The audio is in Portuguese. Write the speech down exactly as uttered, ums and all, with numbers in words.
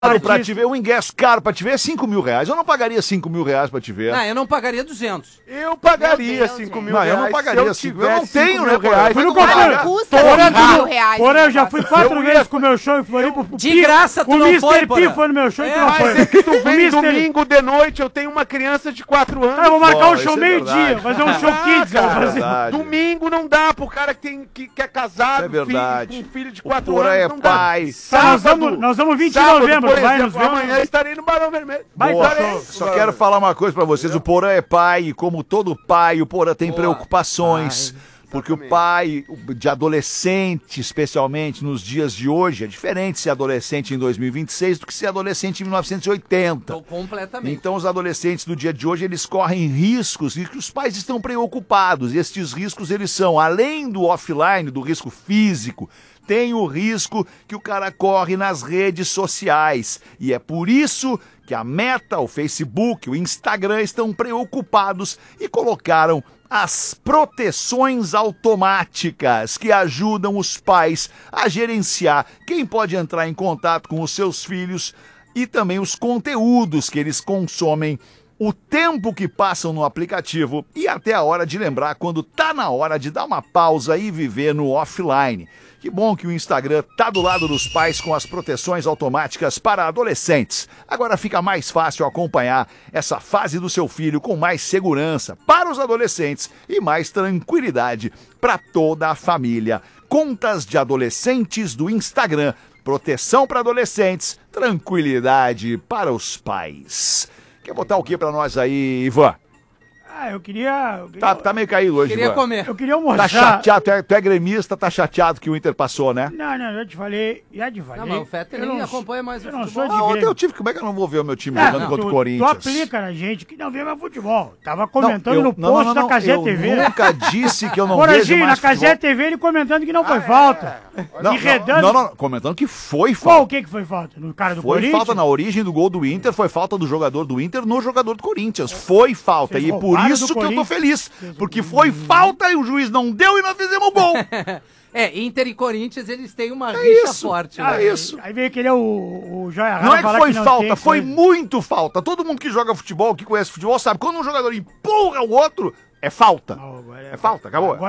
caro pra te ver, um ingresso caro pra te ver é cinco mil reais. Eu não pagaria cinco mil reais pra te ver. Não, eu não pagaria duzentos. Eu pagaria cinco mil Não, reais. eu não pagaria se eu cinco. Eu não tivesse tenho, cinco né, mil reais. Fui no eu não Porã. pagaria. Custa cinco mil reais. Porra, eu já fui quatro Eu ia- vezes com o meu show em Floripa. O De Pi- graça tu o não mister foi, P Porã. foi no meu show e É, tu não mas foi. Mas é que tu O vem mister domingo de noite, eu tenho uma criança de quatro anos. Cara, eu vou marcar Bom, um show isso é meio-dia, verdade. fazer um show Ah, kids. eu vou cara. fazer. Verdade. Domingo não dá pro cara que, tem, que, que é casado, Isso é verdade. filho, com um filho de O quatro Porã anos, é não dá. pai. Tá, nós vamos, nós vamos vinte de Sábado, novembro, por tu vai nos exemplo, ver? amanhã estarei no Barão Vermelho. Vai, Boa. tá show. Só quero falar uma coisa pra vocês. O Porã é pai e como todo pai, o Porã tem preocupações. Porque o pai de adolescente, especialmente nos dias de hoje, é diferente ser adolescente em dois mil e vinte e seis do que ser adolescente em mil novecentos e oitenta. Tô completamente. Então os adolescentes do dia de hoje, eles correm riscos e que os pais estão preocupados. E estes riscos, eles são, além do offline, do risco físico, tem o risco que o cara corre nas redes sociais. E é por isso que a Meta, o Facebook, o Instagram estão preocupados e colocaram as proteções automáticas que ajudam os pais a gerenciar quem pode entrar em contato com os seus filhos e também os conteúdos que eles consomem, o tempo que passam no aplicativo e até a hora de lembrar quando tá na hora de dar uma pausa e viver no offline. Que bom que o Instagram tá do lado dos pais com as proteções automáticas para adolescentes. Agora fica mais fácil acompanhar essa fase do seu filho com mais segurança para os adolescentes e mais tranquilidade para toda a família. Contas de adolescentes do Instagram. Proteção para adolescentes, tranquilidade para os pais. Quer botar o que para nós aí, Ivan? Ah, eu queria... Eu queria, Tá, tá meio caído hoje, Queria Ivan. comer. eu queria Tá almoçar. chateado, tu é, tu é gremista, tá chateado que o Inter passou, né? Não, não, eu te falei, já te falei. Não, mas o Fetter eu nem não- acompanha mais o eu não futebol. sou de Ah, ontem Grêmio. eu tive, como é que eu não vou ver o meu time É, jogando não, contra o tu, Corinthians? tu aplica na gente que não vê mais futebol. Tava Não, comentando eu- no não, post não, da não, Cagé eu T V. nunca disse que eu não vejo Coragim, mais na Cagé futebol. T V ele comentando que não foi falta. Não, Enredando. não, não, não, comentando que foi Qual o falta. que que foi falta? No cara do Foi Corinthians? falta na origem do gol do Inter, foi falta do jogador do Inter no jogador do Corinthians. Foi falta. Vocês E por roubaram isso do que eu tô Corinthians. feliz. Porque foi falta e o juiz não deu e nós fizemos o gol. É, Inter e Corinthians, eles têm uma É rixa isso, forte. é né? isso. Aí veio querer o, o Joia Rara Não é que falar foi não falta, tem foi coisa. muito falta. Todo mundo que joga futebol, que conhece futebol, sabe. Quando um jogador empurra o outro, é falta. Não, agora É falta, acabou. Agora